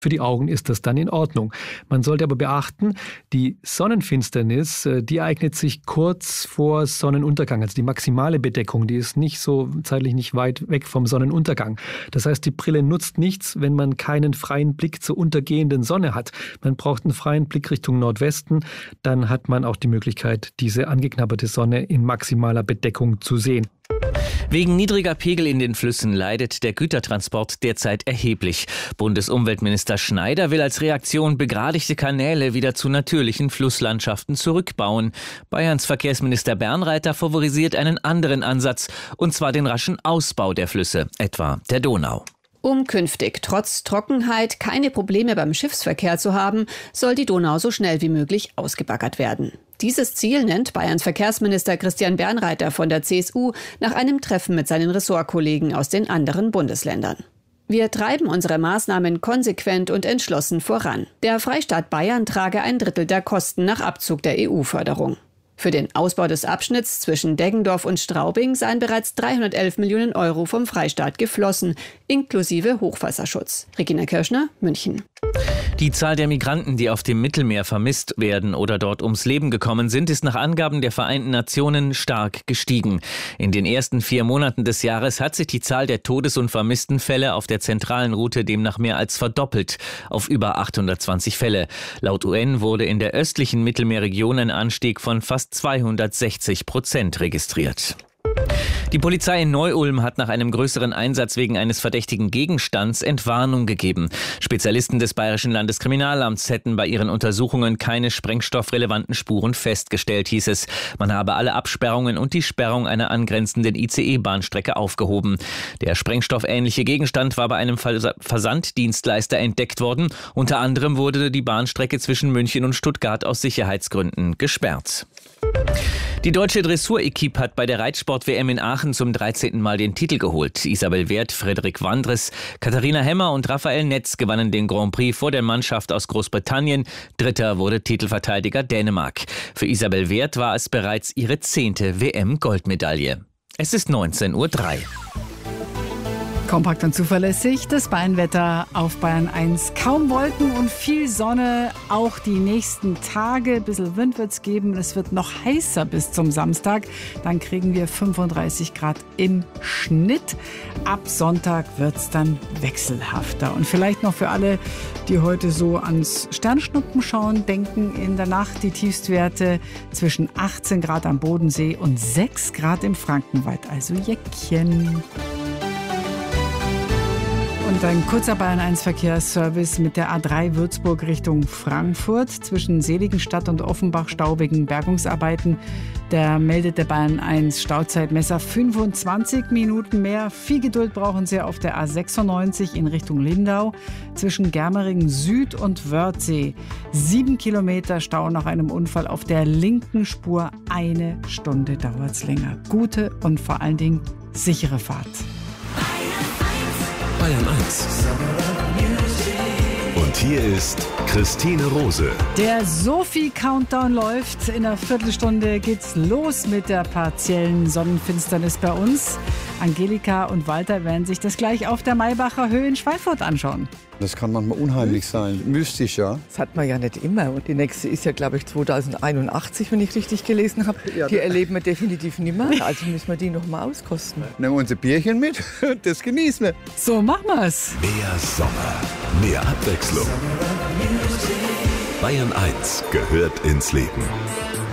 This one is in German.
Für die Augen ist das dann in Ordnung. Man sollte aber beachten, die Sonnenfinsternis, die eignet sich kurz vor Sonnenuntergang. Also die maximale Bedeckung, die ist nicht so zeitlich nicht weit weg vom Sonnenuntergang. Das heißt, die Brille nutzt nichts, wenn man keinen freien Blick zur untergehenden Sonne hat. Man braucht einen freien Blick Richtung Nordwesten. Dann hat man auch die Möglichkeit, diese angeknabberte Sonne in maximaler Bedeckung zu sehen. Wegen niedriger Pegel in den Flüssen leidet der Gütertransport derzeit erheblich. Bundesumweltminister Schneider will als Reaktion begradigte Kanäle wieder zu natürlichen Flusslandschaften zurückbauen. Bayerns Verkehrsminister Bernreiter favorisiert einen anderen Ansatz, und zwar den raschen Ausbau der Flüsse, etwa der Donau. Um künftig trotz Trockenheit keine Probleme beim Schiffsverkehr zu haben, soll die Donau so schnell wie möglich ausgebaggert werden. Dieses Ziel nennt Bayerns Verkehrsminister Christian Bernreiter von der CSU nach einem Treffen mit seinen Ressortkollegen aus den anderen Bundesländern. Wir treiben unsere Maßnahmen konsequent und entschlossen voran. Der Freistaat Bayern trage 1/3 der Kosten nach Abzug der EU-Förderung. Für den Ausbau des Abschnitts zwischen Deggendorf und Straubing seien bereits 311 Millionen Euro vom Freistaat geflossen, inklusive Hochwasserschutz. Regina Kirschner, München. Die Zahl der Migranten, die auf dem Mittelmeer vermisst werden oder dort ums Leben gekommen sind, ist nach Angaben der Vereinten Nationen stark gestiegen. In den ersten 4 Monaten des Jahres hat sich die Zahl der Todes- und vermissten Fälle auf der zentralen Route demnach mehr als verdoppelt auf über 820 Fälle. Laut UN wurde in der östlichen Mittelmeerregion ein Anstieg von fast 260% registriert. Die Polizei in Neu-Ulm hat nach einem größeren Einsatz wegen eines verdächtigen Gegenstands Entwarnung gegeben. Spezialisten des Bayerischen Landeskriminalamts hätten bei ihren Untersuchungen keine sprengstoffrelevanten Spuren festgestellt, hieß es. Man habe alle Absperrungen und die Sperrung einer angrenzenden ICE-Bahnstrecke aufgehoben. Der sprengstoffähnliche Gegenstand war bei einem Versanddienstleister entdeckt worden. Unter anderem wurde die Bahnstrecke zwischen München und Stuttgart aus Sicherheitsgründen gesperrt. Die deutsche Dressur-Equipe hat bei der Reitsport-WM in Aachen zum 13. Mal den Titel geholt. Isabel Werth, Frederik Wandres, Katharina Hemmer und Raphael Netz gewannen den Grand Prix vor der Mannschaft aus Großbritannien. Dritter wurde Titelverteidiger Dänemark. Für Isabel Werth war es bereits ihre 10. WM-Goldmedaille. Es ist 19:03 Uhr. Kompakt und zuverlässig, das Bayernwetter auf Bayern 1. Kaum Wolken und viel Sonne, auch die nächsten Tage. Ein bisschen Wind wird es geben, es wird noch heißer bis zum Samstag. Dann kriegen wir 35 Grad im Schnitt. Ab Sonntag wird es dann wechselhafter. Und vielleicht noch für alle, die heute so ans Sternschnuppen schauen, denken in der Nacht die Tiefstwerte zwischen 18 Grad am Bodensee und 6 Grad im Frankenwald, also Jäckchen. Und ein kurzer Bayern 1 Verkehrsservice mit der A3 Würzburg Richtung Frankfurt zwischen Seligenstadt und Offenbach-Staubigen Bergungsarbeiten. Da meldet der Bayern 1 Stauzeitmesser 25 Minuten mehr. Viel Geduld brauchen Sie auf der A96 in Richtung Lindau zwischen Germeringen Süd und Wörthsee. 7 Kilometer Stau nach einem Unfall auf der linken Spur. 1 Stunde dauert es länger. Gute und vor allen Dingen sichere Fahrt. Bayern 1. Und hier ist Christine Rose. Der Sophie-Countdown läuft. In einer Viertelstunde geht's los mit der partiellen Sonnenfinsternis bei uns. Angelika und Walter werden sich das gleich auf der Maybacher Höhe in Schweinfurt anschauen. Das kann manchmal unheimlich sein, mystisch, ja. Das hat man ja nicht immer. Und die nächste ist ja, glaube ich, 2081, wenn ich richtig gelesen habe. Ja, die erleben wir definitiv nicht mehr. Also müssen wir die noch mal auskosten. Nehmen wir unser Bierchen mit, das genießen wir. So machen wir's. Mehr Sommer, mehr Abwechslung. Bayern 1 gehört ins Leben.